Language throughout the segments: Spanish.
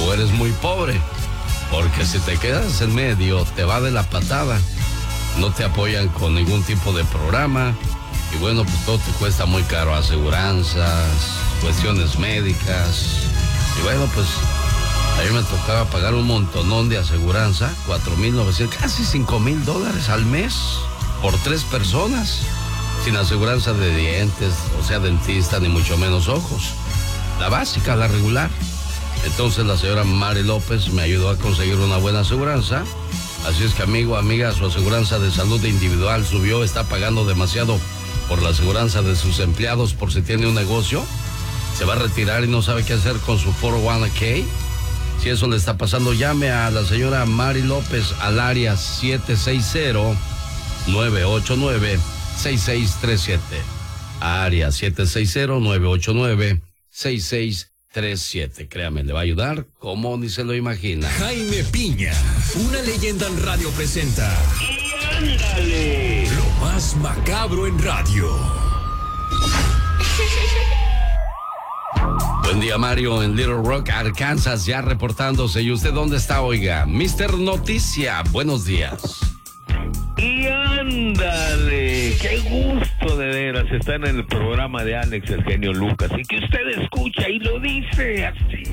o eres muy pobre. Porque si te quedas en medio, te va de la patada. No te apoyan con ningún tipo de programa. Y bueno, pues todo te cuesta muy caro. Aseguranzas, cuestiones médicas. Y bueno, pues a mí me tocaba pagar un montonón de aseguranza. 4,900, casi $5,000 al mes. Por 3 personas. Sin aseguranza de dientes, o sea, dentista, ni mucho menos ojos. La básica, la regular. Entonces la señora Mari López me ayudó a conseguir una buena aseguranza. Así es que, amigo, amiga, su aseguranza de salud individual subió, está pagando demasiado por la aseguranza de sus empleados por si tiene un negocio. Se va a retirar y no sabe qué hacer con su 401k. Si eso le está pasando, llame a la señora Mari López al área 760-989-6637. Área 760-989-6637. Créame, le va a ayudar como ni se lo imagina. Jaime Piña, una leyenda en radio presenta. ¡Y ándale! Lo más macabro en radio. Buen día, Mario, en Little Rock, Arkansas, ya reportándose. ¿Y usted dónde está, oiga? Mr. Noticia, buenos días. ¡Y ándale! ¡Qué gusto de veras estar en el programa de Alex, el genio Lucas! Y que usted escucha y lo dice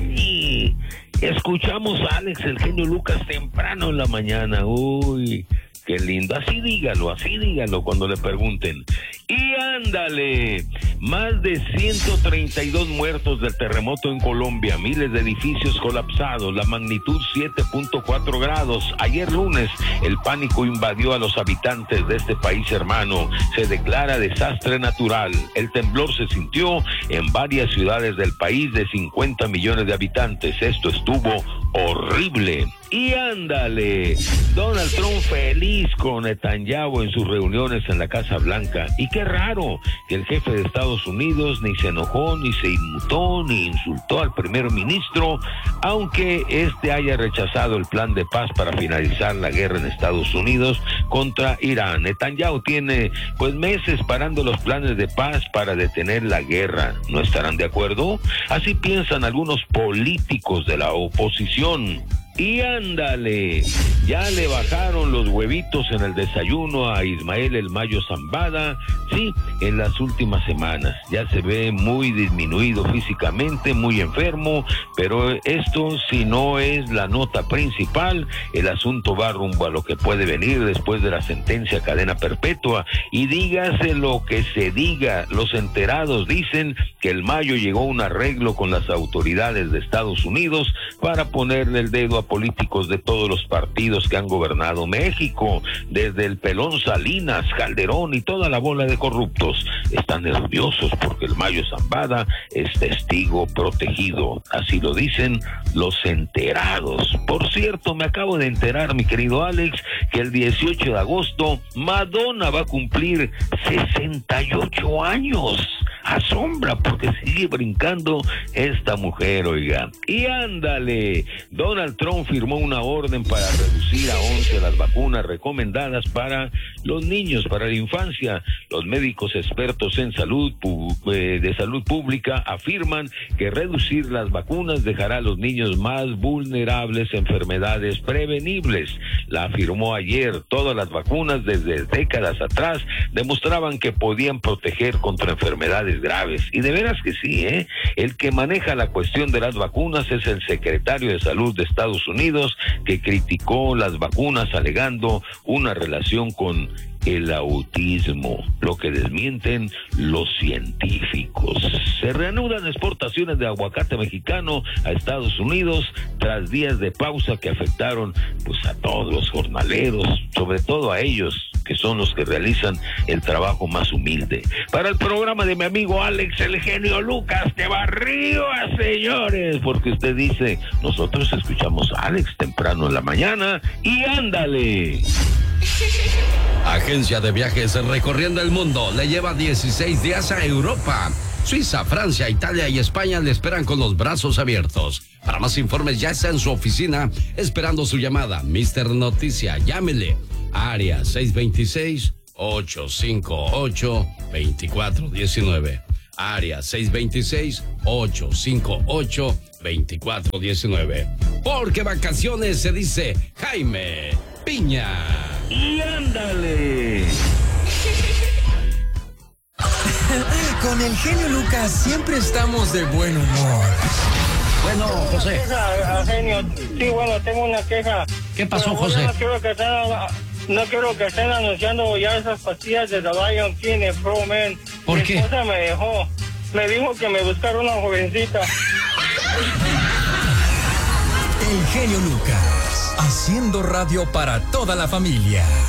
así. Escuchamos a Alex, el genio Lucas, temprano en la mañana. ¡Uy! ¡Qué lindo! Así dígalo cuando le pregunten. ¡Y ándale! Más de 132 muertos del terremoto en Colombia, miles de edificios colapsados, la magnitud 7.4 grados. Ayer lunes, el pánico invadió a los habitantes de este país hermano. Se declara desastre natural. El temblor se sintió en varias ciudades del país de 50 millones de habitantes. Esto estuvo horrible. Y ándale, Donald Trump feliz con Netanyahu en sus reuniones en la Casa Blanca. Y qué raro que el jefe de Estados Unidos ni se enojó, ni se inmutó, ni insultó al primer ministro, aunque este haya rechazado el plan de paz para finalizar la guerra en Estados Unidos contra Irán. Netanyahu tiene pues meses parando los planes de paz para detener la guerra. ¿No estarán de acuerdo? Así piensan algunos políticos de la oposición. Y ándale, ya le bajaron los huevitos en el desayuno a Ismael El Mayo Zambada. Sí, en las últimas semanas ya se ve muy disminuido físicamente, muy enfermo, pero esto si no es la nota principal, el asunto va rumbo a lo que puede venir después de la sentencia a cadena perpetua. Y dígase lo que se diga, los enterados dicen que El Mayo llegó a un arreglo con las autoridades de Estados Unidos para ponerle el dedo a políticos de todos los partidos que han gobernado México, desde el pelón Salinas, Calderón y toda la bola de corruptos. Están nerviosos porque El Mayo Zambada es testigo protegido, así lo dicen los enterados. Por cierto, me acabo de enterar, mi querido Alex, que el 18 de agosto Madonna va a cumplir 68 años. Asombra porque sigue brincando esta mujer, oiga. Y ándale, Donald Trump firmó una orden para reducir a 11 las vacunas recomendadas para los niños, para la infancia. Los médicos expertos en salud de salud pública afirman que reducir las vacunas dejará a los niños más vulnerables a enfermedades prevenibles. La afirmó ayer. Todas las vacunas desde décadas atrás demostraban que podían proteger contra enfermedades graves. Y de veras que sí, ¿eh? El que maneja la cuestión de las vacunas es el secretario de Salud de Estados Unidos, que criticó las vacunas alegando una relación con el autismo, lo que desmienten los científicos. Se reanudan exportaciones de aguacate mexicano a Estados Unidos tras días de pausa que afectaron pues a todos los jornaleros, sobre todo a ellos que son los que realizan el trabajo más humilde. Para el programa de mi amigo Alex, el genio Lucas, que va arriba, señores, porque usted dice, nosotros escuchamos a Alex temprano en la mañana, y ándale. Agencia de viajes recorriendo el mundo le lleva 16 días a Europa. Suiza, Francia, Italia y España le esperan con los brazos abiertos. Para más informes ya está en su oficina esperando su llamada. Mr. Noticia, llámele. Área 626-858-2419. Área 626-858-2419. 2419. Porque vacaciones se dice Jaime Piña. Y ándale. Con el genio Lucas siempre estamos de buen humor. Bueno, José. Genio, sí, bueno, tengo una queja. ¿Qué pasó, Pero José? No quiero que estén anunciando ya esas pastillas de The Lion King en Pro Man. ¿Por Mi qué? esposa me dijo que me buscara una jovencita. El genio Lucas, haciendo radio para toda la familia.